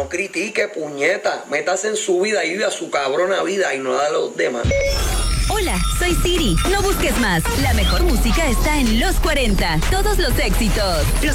no critique, puñeta. Métase en su vida y vive a su cabrona vida y no la de los demás. Hola, soy Siri. No busques más. La mejor música está en Los 40. Todos los éxitos. Los